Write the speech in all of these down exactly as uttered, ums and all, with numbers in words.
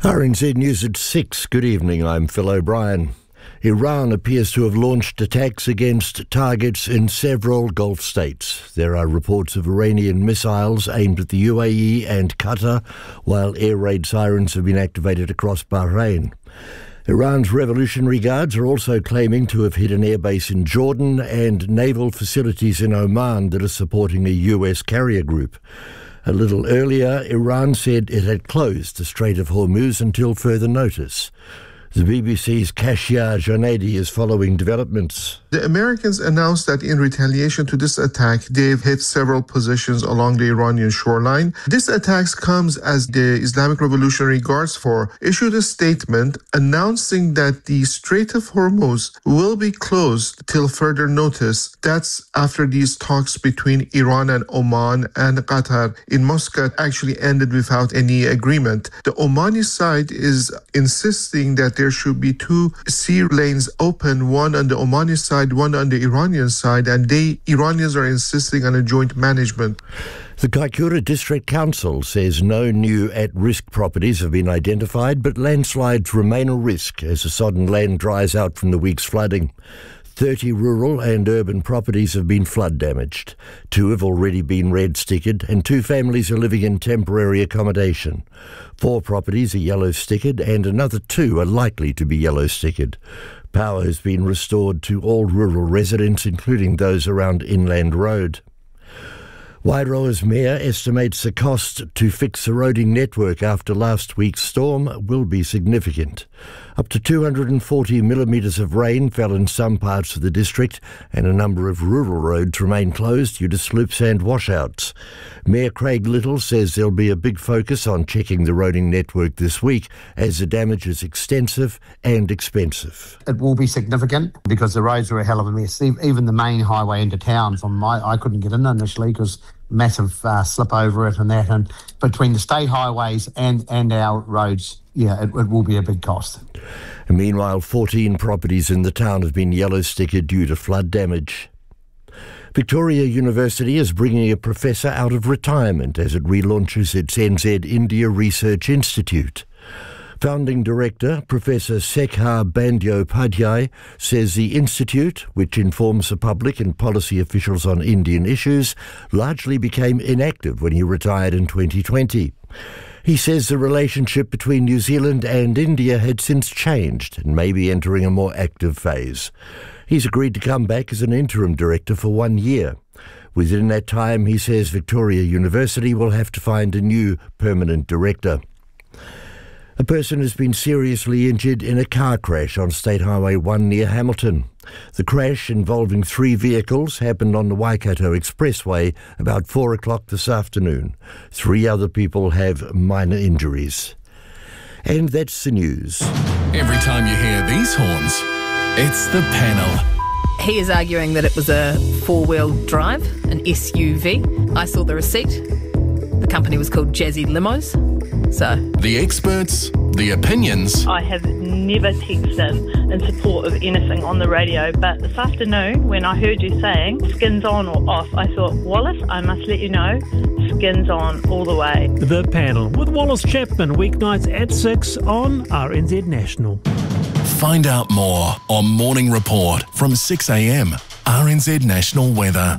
R N Z News at six. Good evening, I'm Phil O'Brien. Iran appears to have launched attacks against targets in several Gulf states. There are reports of Iranian missiles aimed at the U A E and Qatar, while air raid sirens have been activated across Bahrain. Iran's Revolutionary Guards are also claiming to have hit an airbase in Jordan and naval facilities in Oman that are supporting a U S carrier group. A little earlier, Iran said it had closed the Strait of Hormuz until further notice. The B B C's Kashia Janedi is following developments. The Americans announced that in retaliation to this attack, they've hit several positions along the Iranian shoreline. This attack comes as the Islamic Revolutionary Guards Force issued a statement announcing that the Strait of Hormuz will be closed till further notice. That's after these talks between Iran and Oman and Qatar in Muscat actually ended without any agreement. The Omani side is insisting that there should be two sea lanes open, one on the Omani side, one on the Iranian side, and they Iranians are insisting on a joint management. The Kaikoura District Council says no new at-risk properties have been identified, but landslides remain a risk as the sodden land dries out from the week's flooding. thirty rural and urban properties have been flood damaged. Two have already been red-stickered and two families are living in temporary accommodation. Four properties are yellow-stickered and another two are likely to be yellow-stickered. Power has been restored to all rural residents, including those around Inland Road. Wairoa's mayor estimates the cost to fix the roading network after last week's storm will be significant. Up to two hundred forty millimetres of rain fell in some parts of the district and a number of rural roads remain closed due to sloops and washouts. Mayor Craig Little says there'll be a big focus on checking the roading network this week as the damage is extensive and expensive. It will be significant because the roads are a hell of a mess. Even the main highway into town, from my, I couldn't get in initially because massive uh, slip over it and that, and between the state highways and, and our roads, yeah, it, it will be a big cost. And meanwhile, fourteen properties in the town have been yellow-stickered due to flood damage. Victoria University is bringing a professor out of retirement as it relaunches its N Z India Research Institute. Founding Director, Professor Sekhar Bandyopadhyay, says the institute, which informs the public and policy officials on Indian issues, largely became inactive when he retired in twenty twenty. He says the relationship between New Zealand and India had since changed and may be entering a more active phase. He's agreed to come back as an interim director for one year. Within that time, he says Victoria University will have to find a new permanent director. A person has been seriously injured in a car crash on State Highway one near Hamilton. The crash, involving three vehicles, happened on the Waikato Expressway about four o'clock this afternoon. Three other people have minor injuries. And that's the news. Every time you hear these horns, it's the panel. He is arguing that it was a four-wheel drive, an S U V. I saw the receipt. The company was called Jazzy Limos. So the experts, the opinions. I have never texted in support of anything on the radio, but this afternoon when I heard you saying skins on or off, I thought, Wallace, I must let you know, skins on all the way. The Panel with Wallace Chapman, weeknights at six on R N Z National. Find out more on Morning Report from six a m, R N Z National Weather.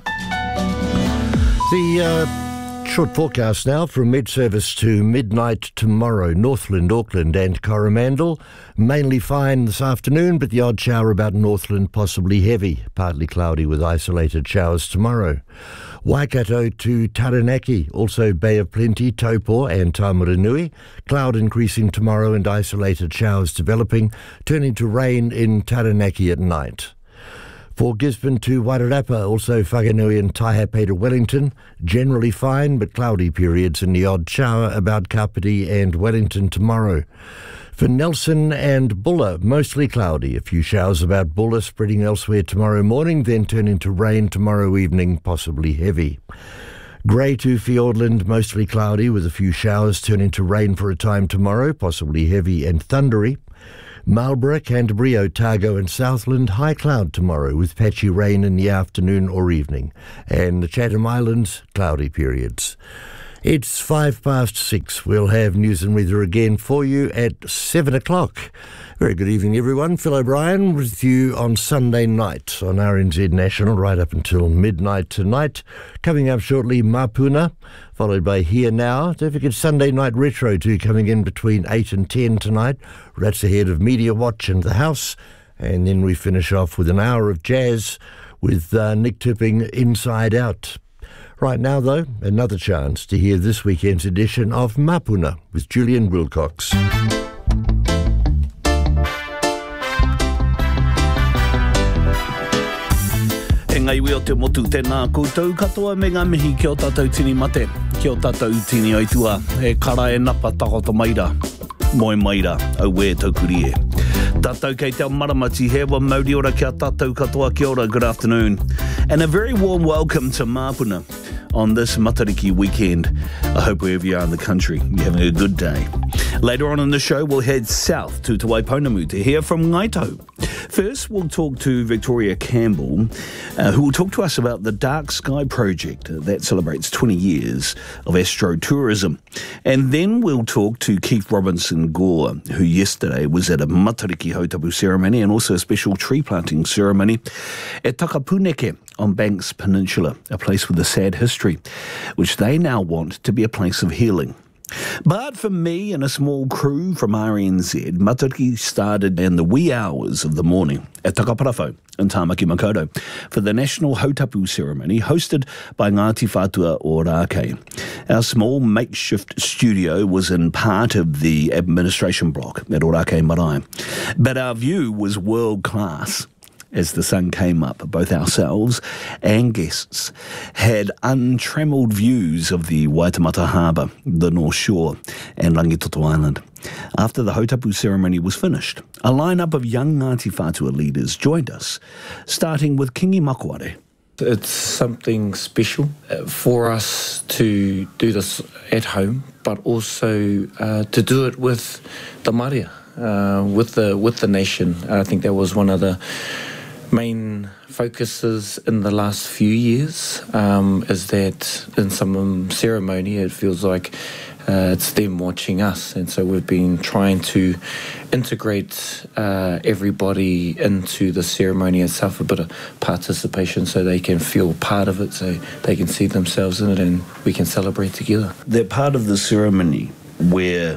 The uh Short forecast now from mid-service to midnight tomorrow. Northland, Auckland and Coromandel. Mainly fine this afternoon, but the odd shower about Northland, possibly heavy. Partly cloudy with isolated showers tomorrow. Waikato to Taranaki, also Bay of Plenty, Taupo and Taumaranui. Cloud increasing tomorrow and isolated showers developing, turning to rain in Taranaki at night. For Gisborne to Wairarapa, also Whanganui and Taihape to Wellington, generally fine but cloudy periods and the odd shower about Kapiti and Wellington tomorrow. For Nelson and Bulla, mostly cloudy, a few showers about Bulla spreading elsewhere tomorrow morning, then turning to rain tomorrow evening, possibly heavy. Grey to Fiordland, mostly cloudy with a few showers turning to rain for a time tomorrow, possibly heavy and thundery. Marlborough, Canterbury, Otago and Southland, high cloud tomorrow with patchy rain in the afternoon or evening. And the Chatham Islands, cloudy periods. It's five past six. We'll have news and weather again for you at seven o'clock. Very good evening, everyone. Phil O'Brien with you on Sunday night on R N Z National right up until midnight tonight. Coming up shortly, Mapuna, followed by Here Now. Don't forget Sunday Night Retro too, coming in between eight and ten tonight. That's ahead of Media Watch and The House. And then we finish off with an hour of jazz with uh, Nick Tipping, Inside Out. Right now, though, another chance to hear this weekend's edition of Mapuna with Julian Wilcox. E ngai weo te motu tēnā koutou katoa me ngā mihi ki o tātou tini mate, ki o tātou tini aitua, e kara e napa takota maira, moe maira, au we taukuri e. Tātou kei te maramati hewa mauri ora kia tātou katoa, kia ora, good afternoon. And a very warm welcome to Mapuna on this Matariki weekend. I hope wherever you are in the country, you're having a good day. Later on in the show, we'll head south to Te Waiponamu to hear from Ngaito. First, we'll talk to Victoria Campbell, uh, who will talk to us about the Dark Sky Project uh, that celebrates twenty years of astrotourism. And then we'll talk to Keith Robinson Gore, who yesterday was at a Matariki Hautapu ceremony and also a special tree planting ceremony at Takapuneke on Banks Peninsula, a place with a sad history, which they now want to be a place of healing. But for me and a small crew from R N Z, Matariki started in the wee hours of the morning at Takaparafo in Tāmaki Makaurau for the National Hautapu ceremony hosted by Ngāti Whātua Ōrākei. Our small makeshift studio was in part of the administration block at Ōrākei Marae, but our view was world class. As the sun came up, both ourselves and guests had untramelled views of the Waitemata Harbour, the North Shore, and Rangitoto Island. After the Hautapu ceremony was finished, a lineup of young Ngāti Whātua leaders joined us, starting with Kingi Makuare. It's something special for us to do this at home, but also uh, to do it with the Māria, uh, with the with the nation. I think that was one of the main focuses in the last few years, um, is that in some ceremony it feels like uh, it's them watching us, and so we've been trying to integrate uh, everybody into the ceremony itself, a bit of participation so they can feel part of it, so they can see themselves in it and we can celebrate together. They're part of the ceremony where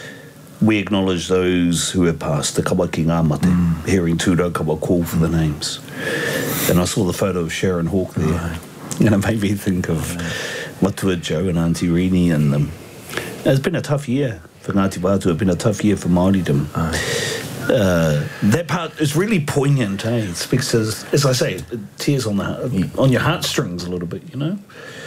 we acknowledge those who have passed, the kawa ki ngā mate, mm. hearing tūrau kawa call for the names. And I saw the photo of Sharon Hawke there, right. and it made me think of right. Matua Joe and Auntie Rini and them. It's been a tough year for Ngāti Whātua, it's been a tough year for Māoridom. Right. Uh, that part is really poignant, eh? It speaks to, as I say, tears on, the, yeah. on your heartstrings a little bit, you know?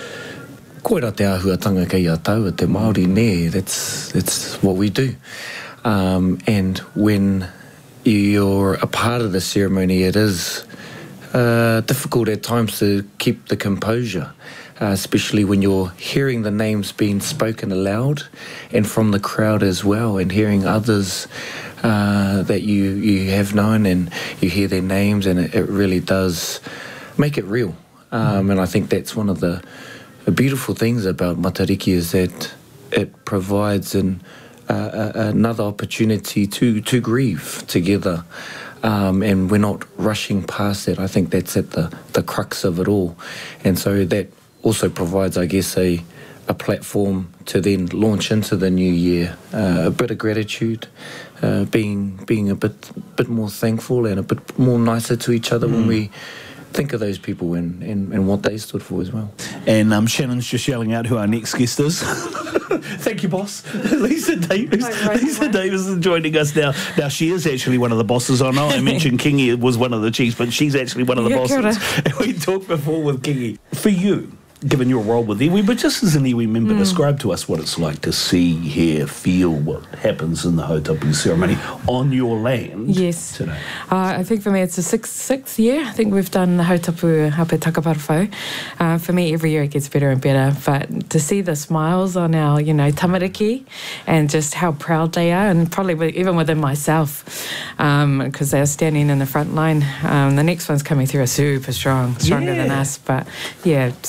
Koera te āhuatanga kei a tau, te Māori ne, that's, that's what we do. Um, and when you're a part of the ceremony, it is uh, difficult at times to keep the composure, uh, especially when you're hearing the names being spoken aloud and from the crowd as well, and hearing others uh, that you, you have known, and you hear their names, and it, it really does make it real. Um, and I think that's one of the The beautiful things about Matariki is that it provides an, uh, another opportunity to, to grieve together, um, and we're not rushing past that. I think that's at the, the crux of it all, and so that also provides, I guess, a, a platform to then launch into the new year, uh, a bit of gratitude, uh, being being a bit bit more thankful and a bit more nicer to each other mm. when we think of those people and, and, and what they stood for as well. And um, Shannon's just yelling out who our next guest is. Thank you, boss. Lisa Davis. Right, Lisa right. Davis is joining us now. Now, she is actually one of the bosses. I know I mentioned Kingi was one of the chiefs, but she's actually one of the yeah, bosses. And we talked before with Kingi. For you, given your role with iwi, but just as an iwi member, mm. describe to us what it's like to see, hear, feel what happens in the Hautapu ceremony on your land yes. today. Uh, I think for me it's the sixth, sixth year. I think we've done the Hautapu up at Takaparafo. Uh, for me, every year it gets better and better, but to see the smiles on our, you know, tamariki and just how proud they are, and probably even within myself, because um, they're standing in the front line. Um, the next one's coming through are super strong, stronger yeah. than us, but yeah, super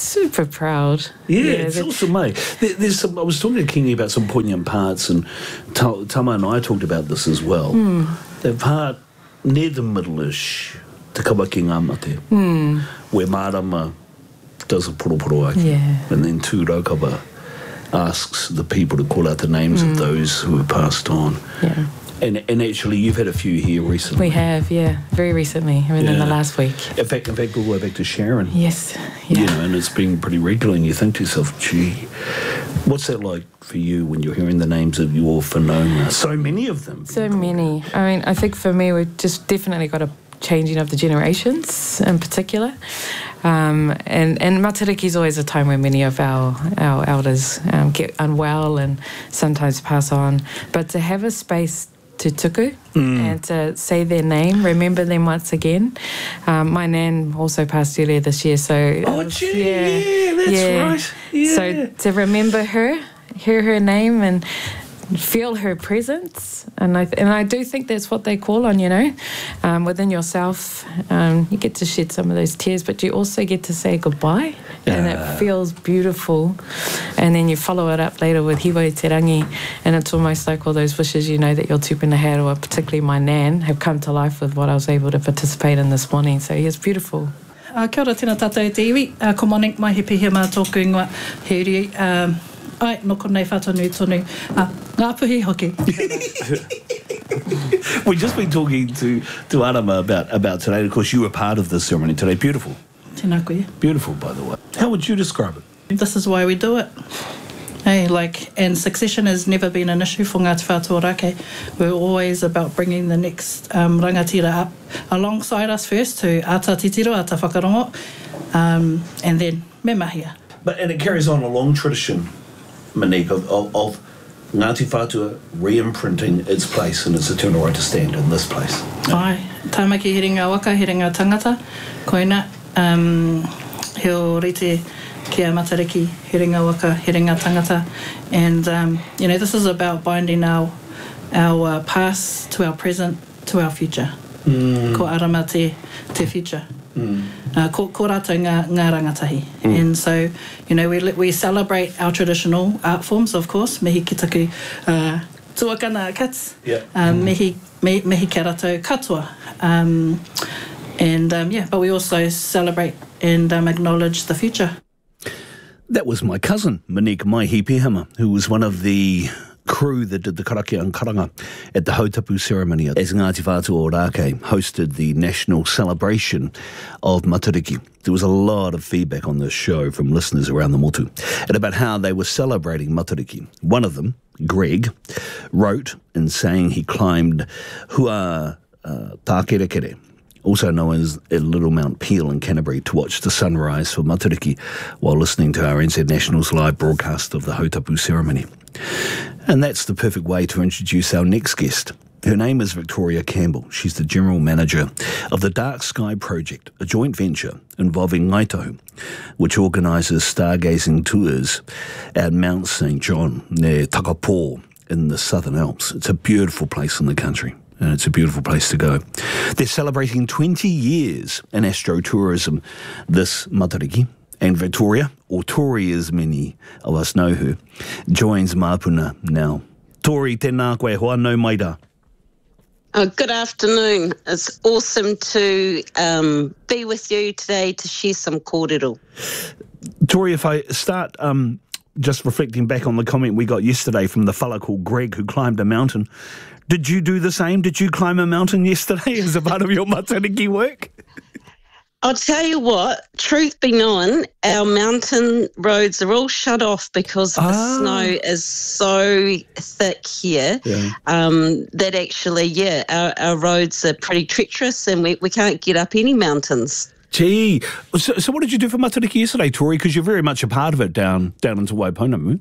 super proud. Yeah, yeah it's awesome, mate. There, there's some, I was talking to Kingy about some poignant parts, and Ta- Tama and I talked about this as well. Mm. The part near the middle-ish, Te Kawaki Ngā Mate, Mm. where Marama does a poroporo aki, Yeah. and then Tu Raukapa asks the people to call out the names Mm. of those who have passed on. Yeah. And and actually, you've had a few here recently. We have, yeah, very recently, I mean, in the Yeah. last week. In fact, in fact, we'll go back to Sharon. Yes, yeah. You know, and it's been pretty regular, and you think to yourself, gee, what's that like for you when you're hearing the names of your whanonga? So many of them. So many. I mean, I think for me, we've just definitely got a changing of the generations in particular. Um, and, and Matariki is always a time when many of our, our elders um, get unwell and sometimes pass on. But to have a space to tuku mm. and to say their name, remember them once again. Um, my nan also passed earlier this year, so oh, gee, yeah, yeah, that's yeah. right. Yeah. So to remember her, hear her name, and feel her presence, and I and I do think that's what they call on, you know, um, within yourself. Um, you get to shed some of those tears, but you also get to say goodbye, and Uh. it feels beautiful. And then you follow it up later with Hiwa i te rangi, and it's almost like all those wishes, you know, that your tupuna had, or particularly my nan, have come to life with what I was able to participate in this morning. So yeah, it's beautiful. Uh, kia ora tēnā tātou e te iwi. Uh, ko Monik mai he pihi mā tōku ingoa he uri. Um, ai, no konei whātonu tonu. Uh, ngā puhi hoki. We've just been talking to, to Arama about, about today. Of course, you were part of the ceremony today. Beautiful. Tēnā koe. Beautiful, by the way. How would you describe it? This is why we do it. Hey, like, and succession has never been an issue for Ngāti Whātua Ōrākei. We're always about bringing the next um, rangatira up alongside us first to ata titiro, ata whakarongo, um, and then me mahia. But, and it carries on a long tradition, Monique, of, of, of Ngāti Whātua re-imprinting its place and its eternal right to stand in this place. Ai, tāmaki he ringa waka, he ringa tangata, koina, um, heo rite kia Matariki, he ringa waka, he ringa tangata, and, um, you know, this is about binding our, our uh, past to our present to our future. Mm. Ko arama te, te future. Mm. Uh, ko, ko rātou ngā, ngā rangatahi. Mm. And so, you know, we we celebrate our traditional art forms, of course, mihi ki taku uh, tuakana kats, yeah. um, mm. mihi, mihi, mihi kia rātou katoa. Um, and, um, yeah, but we also celebrate and um, acknowledge the future. That was my cousin, Monique Maihipihama, who was one of the crew that did the karakia and karanga at the Hautapu ceremony as Ngāti Whātua Ōrākei hosted the national celebration of Matariki. There was a lot of feedback on this show from listeners around the motu and about how they were celebrating Matariki. One of them, Greg, wrote in saying he climbed Hua uh, Tākerekere, also known as Little Mount Peel in Canterbury, to watch the sunrise for Matariki while listening to R N Z National's live broadcast of the Hautapu ceremony. And that's the perfect way to introduce our next guest. Her name is Victoria Campbell. She's the General Manager of the Dark Sky Project, a joint venture involving Ngaitohu, which organises stargazing tours at Mount Saint John near Takapō in the Southern Alps. It's a beautiful place in the country, and it's a beautiful place to go. They're celebrating twenty years in astrotourism this Matariki, and Victoria, or Tori as many of us know her, joins Mapuna now. Tori, tēnā koe, hoa nau maira. Oh, good afternoon. It's awesome to um, be with you today to share some kōrero. Tori, if I start um, just reflecting back on the comment we got yesterday from the fella called Greg who climbed a mountain, did you do the same? Did you climb a mountain yesterday as a part of your Matariki work? I'll tell you what, truth be known, our mountain roads are all shut off because ah. the snow is so thick here yeah. um, that actually, yeah, our, our roads are pretty treacherous and we, we can't get up any mountains. Gee, so, so what did you do for Matariki yesterday, Tori? Because you're very much a part of it down down into Waiponamu.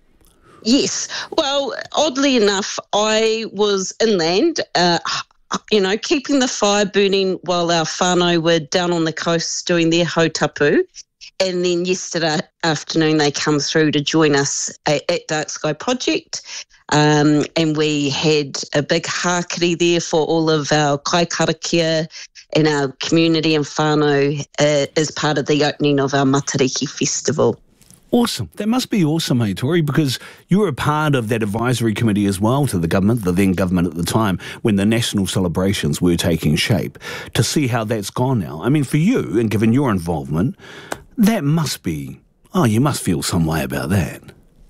Yes. Well, oddly enough, I was inland, uh, you know, keeping the fire burning while our whānau were down on the coast doing their hautapu. And then yesterday afternoon they come through to join us at, at Dark Sky Project. Um, and we had a big hākari there for all of our kai karakia in our community in whānau uh, as part of the opening of our Matariki Festival. Awesome. That must be awesome, hey, Tori, because you were a part of that advisory committee as well to the government, the then government at the time, when the national celebrations were taking shape, to see how that's gone now. I mean, for you, and given your involvement, that must be, oh, you must feel some way about that.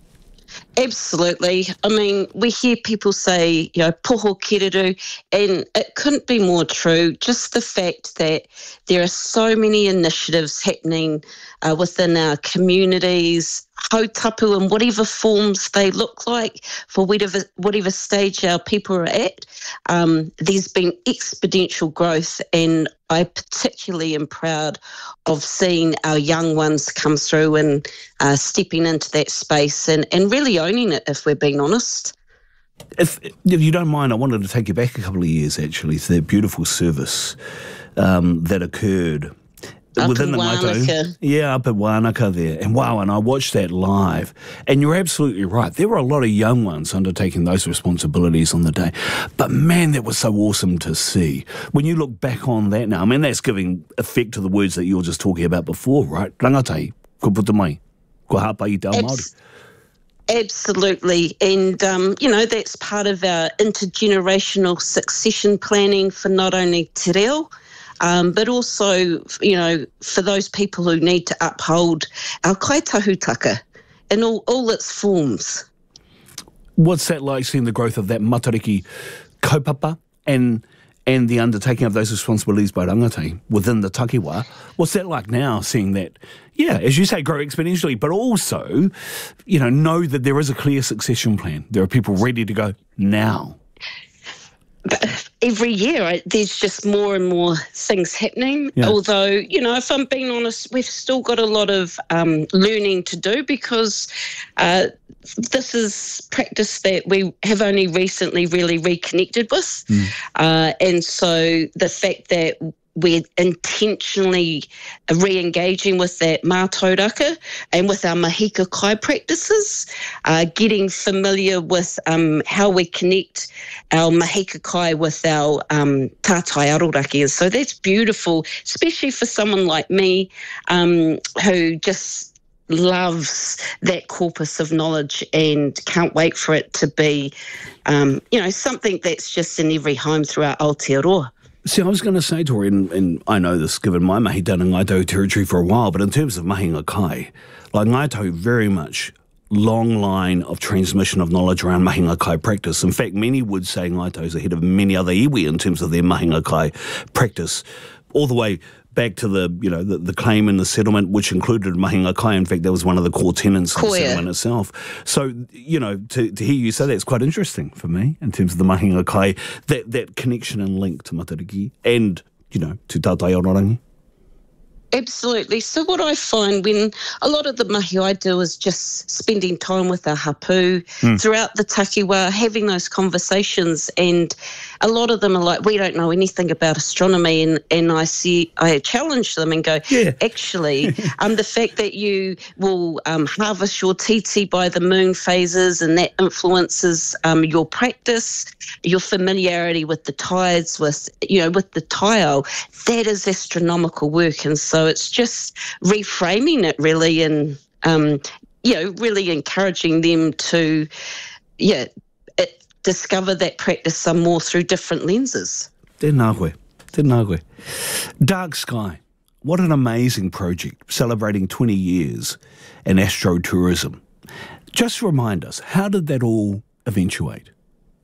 Absolutely. I mean, we hear people say, you know, poho kireru, and it couldn't be more true. Just the fact that there are so many initiatives happening uh, within our communities, hautapu in whatever forms they look like, for whatever whatever stage our people are at. Um, there's been exponential growth, and I particularly am proud of seeing our young ones come through and uh, stepping into that space and, and really owning it, if we're being honest. If, if you don't mind, I wanted to take you back a couple of years, actually, to that beautiful service um, that occurred Up within in the Wānaka. Ngaito. Yeah, up at Wānaka there. And wow, and I watched that live. And you're absolutely right. There were a lot of young ones undertaking those responsibilities on the day. But man, that was so awesome to see. When you look back on that now, I mean, that's giving effect to the words that you were just talking about before, right? Rangatai, ko puta mai, ko hapa i te ao Māori. Absolutely. And, um, you know, that's part of our intergenerational succession planning for not only te reo, um, but also, you know, for those people who need to uphold our kaitahutaka in all, all its forms. What's that like, seeing the growth of that matariki kaupapa and and the undertaking of those responsibilities by rangatai within the takiwā? What's that like now, seeing that, yeah, as you say, grow exponentially, but also, you know, know that there is a clear succession plan. There are people ready to go now. But every year, I, there's just more and more things happening. Yeah. Although, you know, if I'm being honest, we've still got a lot of um, learning to do, because uh, this is practice that we have only recently really reconnected with. Mm. Uh, and so the fact that we're intentionally re-engaging with that mātauraka and with our mahika kai practices, uh, getting familiar with um, how we connect our mahika kai with our um, tātai aroraki. And so that's beautiful, especially for someone like me um, who just loves that corpus of knowledge and can't wait for it to be, um, you know, something that's just in every home throughout Aotearoa. See, I was going to say, Tori, and, and I know this given my mahi done in Ngaito territory for a while, but in terms of mahinga kai, like Ngaito very much long line of transmission of knowledge around mahinga kai practice. In fact, many would say Ngaito is ahead of many other iwi in terms of their mahinga kai practice, all the way back to the, you know, the, the claim in the settlement, which included mahinga kai. In fact, that was one of the core tenets of the settlement itself. So, you know, to, to hear you say that, it's quite interesting for me in terms of the mahinga kai, that, that connection and link to Matariki and, you know, to Tātai Ororangi. Absolutely. So what I find when a lot of the mahi I do is just spending time with our hapu mm. throughout the takiwā, having those conversations, and a lot of them are like, we don't know anything about astronomy, and, and I see, I challenge them and go, yeah. actually, um, the fact that you will um, harvest your titi by the moon phases, and that influences um, your practice, your familiarity with the tides, with, you know, with the taiao, that is astronomical work. And so it's just reframing it really, and, um, you know, really encouraging them to, yeah, it, discover that practice some more through different lenses. Tēnā koe, tēnā koe. Dark Sky, what an amazing project, celebrating twenty years in astrotourism. Just remind us, how did that all eventuate?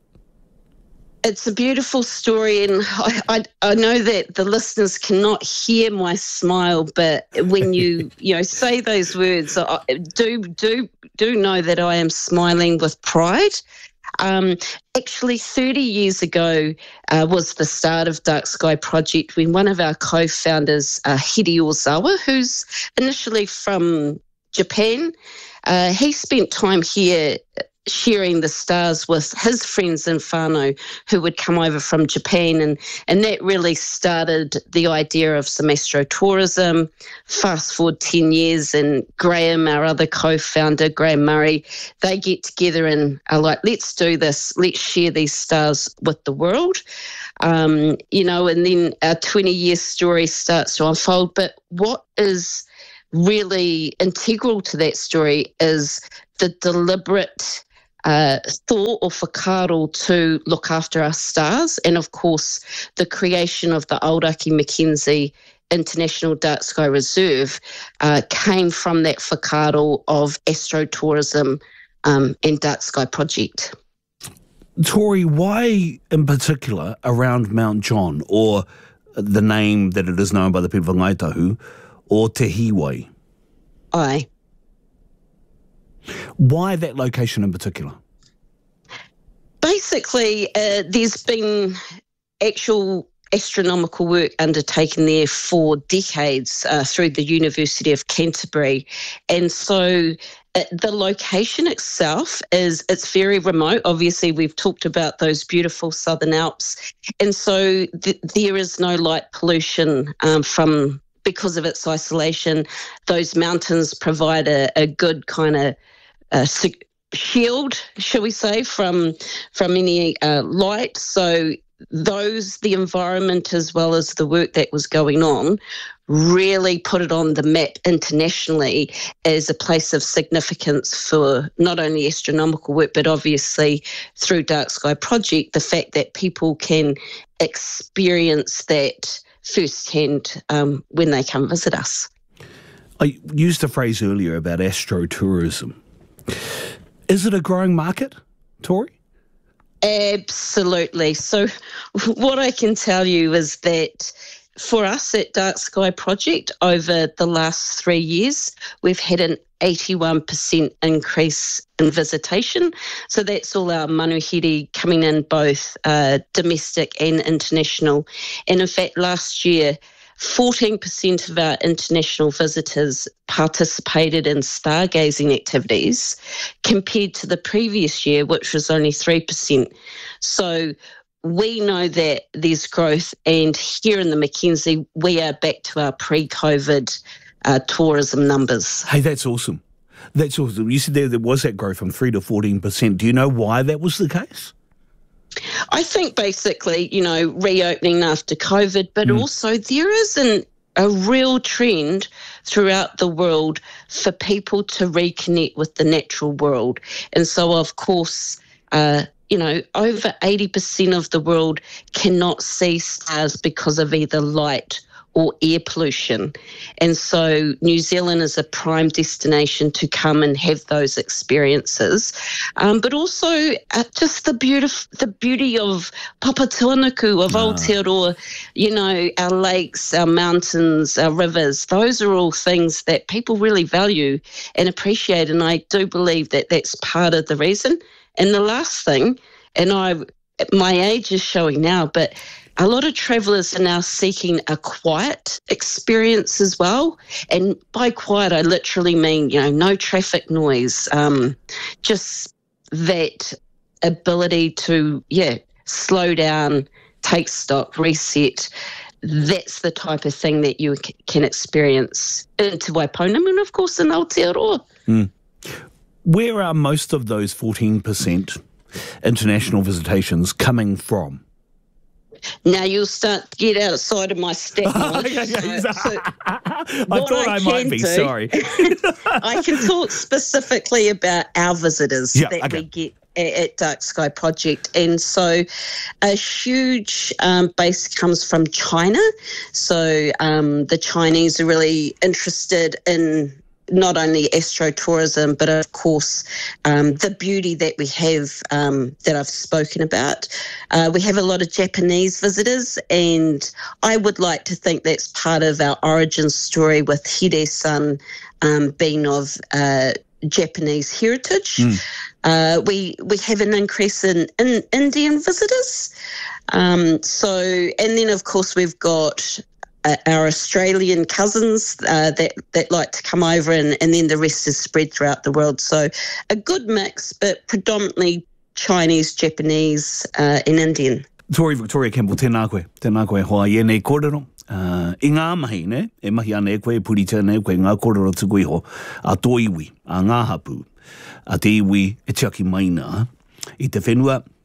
It's a beautiful story, and I, I, I know that the listeners cannot hear my smile, but when you you know say those words, I do do do know that I am smiling with pride. Um, actually, thirty years ago uh, was the start of Dark Sky Project, when one of our co-founders, uh, Hiri Ozawa, who's initially from Japan, uh, he spent time here sharing the stars with his friends in whānau who would come over from Japan, and, and that really started the idea of some astrotourism. Fast forward ten years, and Graham, our other co-founder, Graham Murray, they get together and are like, let's do this, let's share these stars with the world. Um, you know, and then our twenty-year story starts to unfold. But what is really integral to that story is the deliberate uh, thought or whakaaro to look after our stars, and of course the creation of the Aoraki Mackenzie International Dark Sky Reserve uh, came from that whakaaro of astrotourism um, and Dark Sky Project. Tori, why in particular around Mount John, or the name that it is known by the people of Ngai Tahu, or Te Hiwai? Aye. Why that location in particular? Basically, uh, there's been actual astronomical work undertaken there for decades uh, through the University of Canterbury. And so uh, the location itself is, it's very remote. Obviously, we've talked about those beautiful Southern Alps. And so th- there is no light pollution um, from, because of its isolation. Those mountains provide a, a good kind of uh, shield, shall we say, from, from any uh, light. So those, the environment as well as the work that was going on, really put it on the map internationally as a place of significance for not only astronomical work, but obviously through Dark Sky Project, the fact that people can experience that firsthand um, when they come visit us. I used a phrase earlier about astrotourism. Is it a growing market, Tori? Absolutely. So what I can tell you is that for us at Dark Sky Project, over the last three years, we've had an eighty-one percent increase in visitation. So that's all our manuhiri coming in, both uh, domestic and international. And in fact, last year, fourteen percent of our international visitors participated in stargazing activities compared to the previous year, which was only three percent. So we know that there's growth, and here in the Mackenzie, we are back to our pre-COVID uh, tourism numbers. Hey, that's awesome. That's awesome. You said there, there was that growth from three to fourteen percent. Do you know why that was the case? I think basically, you know, reopening after COVID, but mm. also there is an, a real trend throughout the world for people to reconnect with the natural world. And so, of course, uh, you know, over eighty percent of the world cannot see stars because of either light or air pollution. And so New Zealand is a prime destination to come and have those experiences. Um, but also uh, just the beauty, the beauty of Papatūānuku, of oh. Aotearoa, you know, our lakes, our mountains, our rivers. Those are all things that people really value and appreciate. And I do believe that that's part of the reason. And the last thing, and I, my age is showing now, but a lot of travellers are now seeking a quiet experience as well. And by quiet, I literally mean, you know, no traffic noise, um, just that ability to, yeah, slow down, take stock, reset. That's the type of thing that you c- can experience in Te Waipounam and, of course, in Aotearoa. Mm. Where are most of those fourteen percent international visitations coming from? Now you'll start to get outside of my stat knowledge. okay, okay. So, so I thought I, I might be, do, sorry. I can talk specifically about our visitors yeah, that okay. we get at, at Dark Sky Project. And so a huge um, base comes from China. So um, the Chinese are really interested in not only astrotourism, but of course um, the beauty that we have um, that I've spoken about. Uh, we have a lot of Japanese visitors, and I would like to think that's part of our origin story with Hide-san um, being of uh, Japanese heritage. Mm. Uh, we we have an increase in, in Indian visitors. Um, so, and then of course we've got Uh, our Australian cousins uh, that, that like to come over, and, and then the rest is spread throughout the world. So a good mix, but predominantly Chinese, Japanese uh, and Indian. Tori Victoria Campbell, tēnā koe. Tēnā koe hoa i nei kōrero. Uh, I ngā mahi, ne? E mahi ane koe, purita ne koe, ngā kōrero tuku iho. A tō iwi, a ngā hapu. A te iwi e tiaki maina. I te whenua,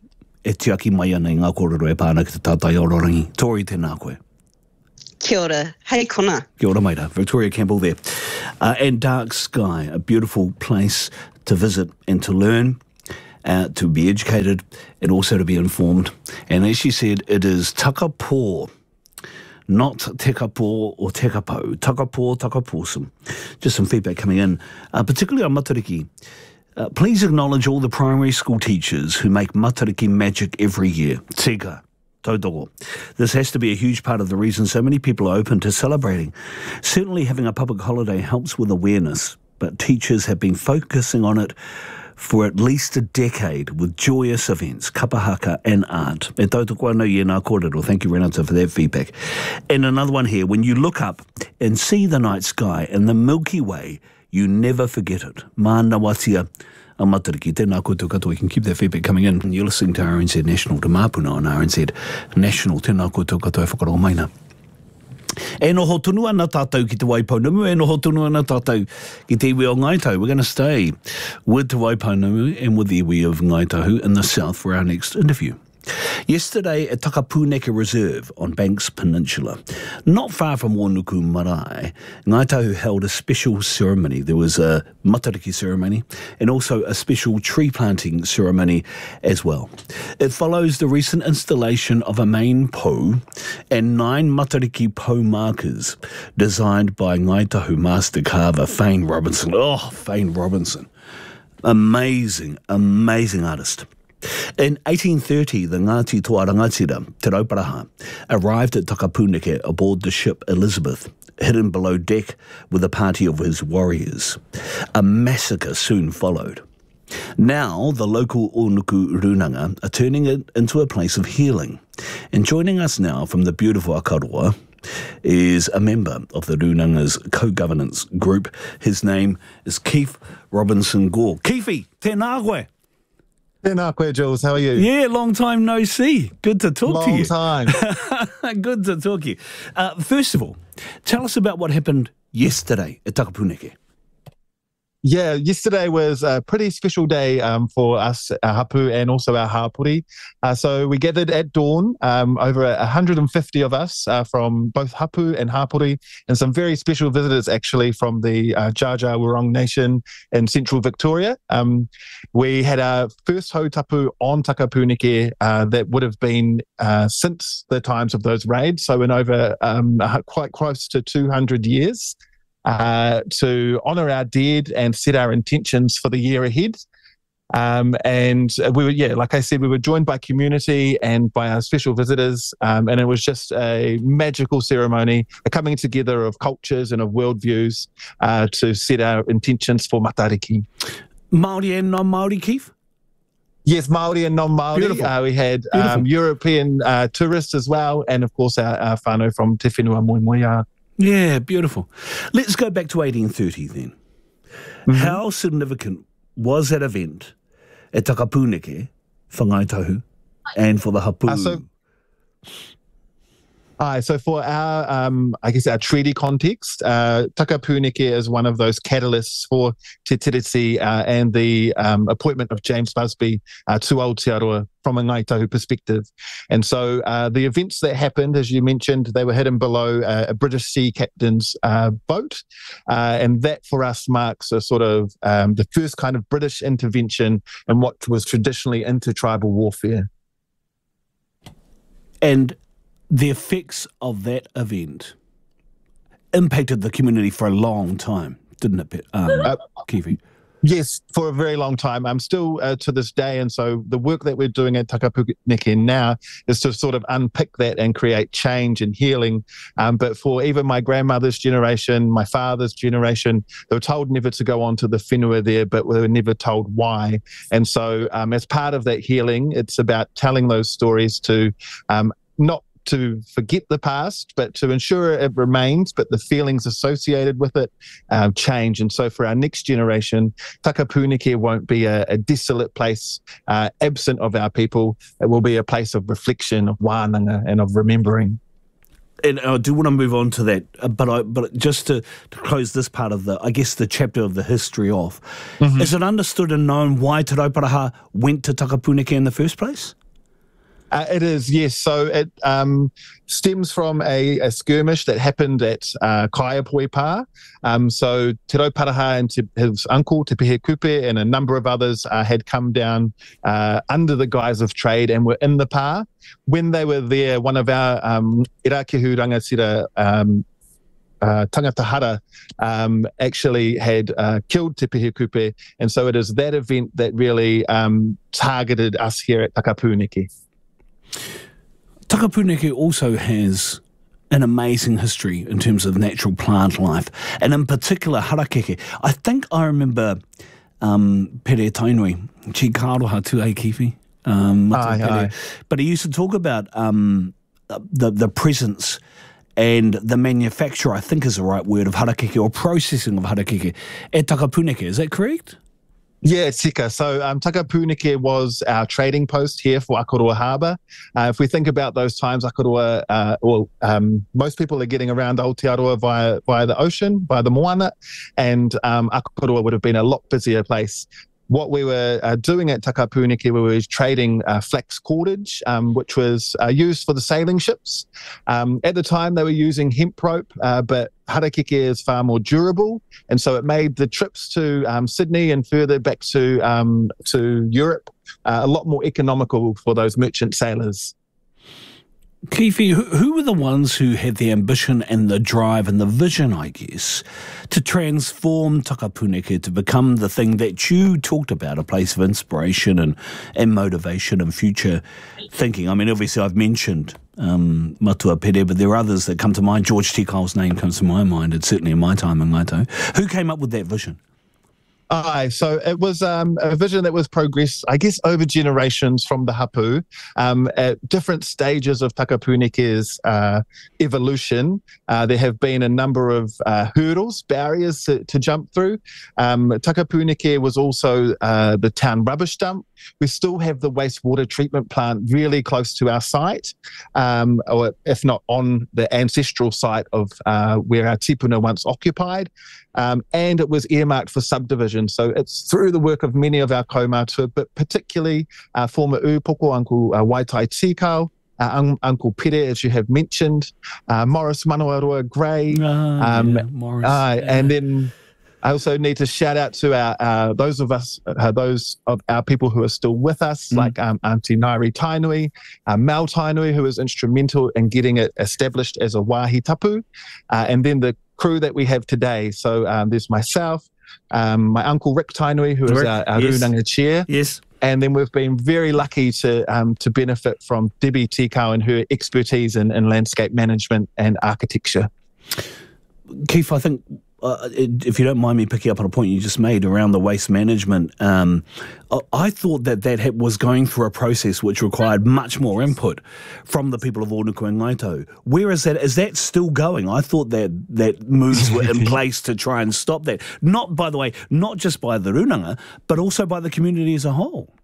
e tiaki mai ana i ngā kōrero e pāna ki te tātai o Rorangi. Tori tēnā koe. Kia ora. Hei kona. Kia ora maira. Victoria Campbell there. Uh, and Dark Sky, a beautiful place to visit and to learn, uh, to be educated and also to be informed. And as she said, it is takapō, not tekapō or tekapau. Takapō, takapōsum. Just some feedback coming in, uh, particularly on Matariki. Uh, please acknowledge all the primary school teachers who make Matariki magic every year. Tika, tautoko. This has to be a huge part of the reason so many people are open to celebrating. Certainly having a public holiday helps with awareness, but teachers have been focusing on it for at least a decade with joyous events, kapahaka and art. E tautoko anō i nā kōrero. Thank you, Renata, for that feedback. And another one here. When you look up and see the night sky and the Milky Way, you never forget it. Mana watia a Matariki. Tēnā koutou katoa. You can keep that feedback coming in. You're listening to R N Z National, to Māpuna on R N Z National. Tēnā koutou katoa e whakarongo maina. E noho tunu ana tātou ki te Waipounamu, e noho tunu ana tātou ki te iwi o Ngaitahu. We're going to stay with te Waipounamu and with the iwi of Ngaitahu in the south for our next interview. Yesterday at Takapūneke Reserve on Banks Peninsula, not far from Wānuku Marae, Ngaitahu held a special ceremony. There was a Matariki ceremony and also a special tree planting ceremony as well. It follows the recent installation of a main pou and nine Matariki pou markers designed by Ngaitahu master carver Fane Robinson. Oh, Fane Robinson. Amazing, amazing artist. In eighteen thirty, the Ngāti Toa Rangatira, Te Rauparaha, arrived at Takapūneke aboard the ship Elizabeth, hidden below deck with a party of his warriors. A massacre soon followed. Now, the local Onuku Runanga are turning it into a place of healing. And joining us now from the beautiful Akaroa is a member of the Runanga's co-governance group. His name is Keith Robinson Gore. Keefe, tēnā koe. Tēnā koe, Jules. How are you? Yeah, long time no see. Good to talk long to you. Long time. Good to talk to you. Uh, first of all, tell us about what happened yesterday at Takapūneke. Yeah, yesterday was a pretty special day um, for us, our hapu, and also our hapuri. Uh, so we gathered at dawn, um, over one hundred fifty of us uh, from both hapu and hapuri, and some very special visitors actually from the uh, Dja Dja Wurrung Nation in central Victoria. Um, we had our first hautapu on Takapūneke uh, that would have been uh, since the times of those raids, so in over um, quite close to two hundred years. Uh, to honour our dead and set our intentions for the year ahead. Um, and we were, yeah, like I said, we were joined by community and by our special visitors, um, and it was just a magical ceremony, a coming together of cultures and of worldviews uh, to set our intentions for Matariki. Māori and non-Māori, Keith? Yes, Māori and non-Māori. Uh, we had um, European uh, tourists as well, and of course our, our whānau from Te Whenua Moemoeā. Yeah, beautiful. Let's go back to eighteen thirty then. Mm-hmm. How significant was that event at Takapūneke for Ngaitahu and for the hapu? Uh, so, Hi, so for our, um, I guess, our treaty context, uh, Takapūneke is one of those catalysts for Te Tiriti uh, and the um, appointment of James Busby uh, to Aotearoa from a Ngaitahu perspective. And so uh, the events that happened, as you mentioned, they were hidden below uh, a British sea captain's uh, boat. Uh, and that for us marks a sort of um, the first kind of British intervention in what was traditionally intertribal warfare. And the effects of that event impacted the community for a long time, didn't it, um, uh, Keefe? Yes, for a very long time. I'm still uh, to this day. And so the work that we're doing at Takapūneke now is to sort of unpick that and create change and healing. Um, but for even my grandmother's generation, my father's generation, they were told never to go on to the whenua there, but they were never told why. And so um, as part of that healing, it's about telling those stories to um, not to forget the past, but to ensure it remains, but the feelings associated with it um, change. And so for our next generation, Takapūneke won't be a, a desolate place uh, absent of our people. It will be a place of reflection, of wānanga, and of remembering. And I do want to move on to that, but I, but just to, to close this part of the, I guess, the chapter of the history off, mm-hmm. is it understood and known why Te Rauparaha went to Takapūneke in the first place? Uh, it is, yes. So it um, stems from a, a skirmish that happened at uh, Kaiapoi Pa. Um, so Te Rauparaha and te, his uncle, Te Pihe Kupe, and a number of others uh, had come down uh, under the guise of trade and were in the pa. When they were there, one of our um, Irakehu Rangatira um, uh, tangata hara um, actually had uh, killed Te Pihe Kupe. And so it is that event that really um, targeted us here at Takapūneke. Takapūneke also has an amazing history in terms of natural plant life, and in particular harakeke. I think I remember um, Pere Tainui, Chi Kāroha Tū Kiwi, um, aye, aye. but he used to talk about um, the, the presence and the manufacture, I think is the right word, of harakeke, or processing of harakeke at Takapūneke. Is that correct? Yeah, tika. So um, Takapūneke was our trading post here for Akaroa Harbour. Uh, if we think about those times, Akaroa, uh, well, um, most people are getting around Aotearoa via via the ocean, via the moana, and um, Akaroa would have been a lot busier place. What we were uh, doing at Takapūneke, we were trading uh, flax cordage, um, which was uh, used for the sailing ships. Um, at the time, they were using hemp rope, uh, but harakeke is far more durable, and so it made the trips to um, Sydney and further back to um, to Europe uh, a lot more economical for those merchant sailors. Kiwi, who, who were the ones who had the ambition and the drive and the vision, I guess, to transform Takapūneke to become the thing that you talked about, a place of inspiration and, and motivation and future thinking? I mean, obviously I've mentioned um, Matua Pere, but there are others that come to mind. George Tikao's name comes to my mind. It's certainly in my time in Ngaito. Who came up with that vision? Aye, so it was um, a vision that was progressed, I guess, over generations from the hapu um, at different stages of Takapūneke's uh, evolution. Uh, there have been a number of uh, hurdles, barriers to, to jump through. Um, Takapūneke was also uh, the town rubbish dump. We still have the wastewater treatment plant really close to our site, um, or if not on the ancestral site of uh, where our tipuna once occupied. Um, and it was earmarked for subdivision. So it's through the work of many of our kaumātua, but particularly uh, former Upoko, Uncle uh, Waitai Tikau, uh, un- Uncle Pere, as you have mentioned, uh, Morris Manawarua Gray. Uh, um, yeah, Morris, uh, yeah. And then I also need to shout out to our uh, those of us, uh, those of our people who are still with us, mm. like um, Auntie Nairi Tainui, uh, Mel Tainui, who was instrumental in getting it established as a wāhi tapu, uh, and then the crew that we have today. So um, there's myself, um, my uncle Rick Tainui, who is Rick, our, our yes. Runanga chair. Yes. And then we've been very lucky to um, to benefit from Debbie Tikau and her expertise in, in landscape management and architecture. Keith, I think, uh, if you don't mind me picking up on a point you just made around the waste management, um, I thought that that was going through a process which required much more input from the people of Ōnuku and Ngaito. Where is that? Is that still going? I thought that, that moves were in place to try and stop that. Not, by the way, not just by the Runanga, but also by the community as a whole.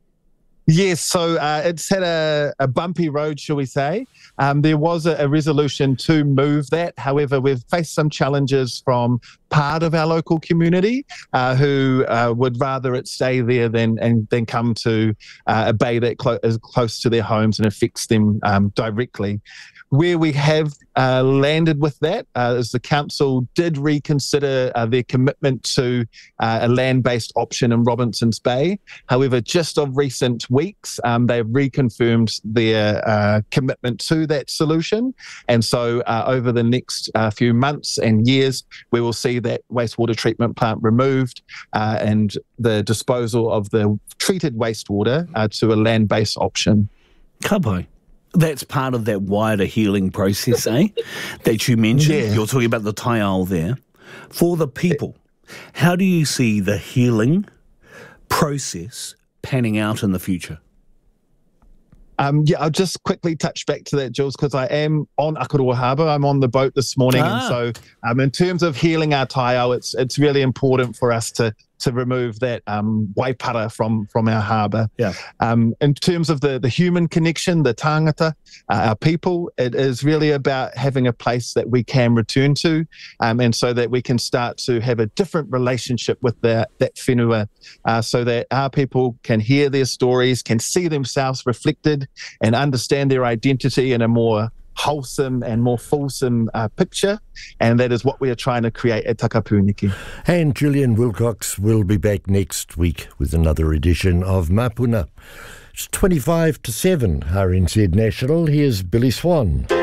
Yes, so uh, it's had a, a bumpy road, shall we say. Um, there was a, a resolution to move that. However, we've faced some challenges from part of our local community uh, who uh, would rather it stay there than and then come to uh, a bay that clo- is close to their homes and affects them um, directly. Where we have uh, landed with that uh, is the council did reconsider uh, their commitment to uh, a land-based option in Robinson's Bay. However, just of recent weeks, um, they've reconfirmed their uh, commitment to that solution. And so uh, over the next uh, few months and years, we will see that wastewater treatment plant removed uh, and the disposal of the treated wastewater uh, to a land-based option. Kapai. That's part of that wider healing process, eh? That you mentioned. Yeah. You're talking about the taiao there. For the people, how do you see the healing process panning out in the future? Um, yeah, I'll just quickly touch back to that, Jules, because I am on Akaroa Harbour. I'm on the boat this morning. Ah. And so um, in terms of healing our taiao, it's it's really important for us to to remove that um, waipara from, from our harbour. Yeah. Um, in terms of the, the human connection, the tangata, uh, our people, it is really about having a place that we can return to, um, and so that we can start to have a different relationship with that, that whenua, uh, so that our people can hear their stories, can see themselves reflected and understand their identity in a more wholesome and more fulsome uh, picture, and that is what we are trying to create at Takapūniki. And Julian Wilcox will be back next week with another edition of Mapuna. It's twenty-five to seven, R N Z National. Here's Billy Swan.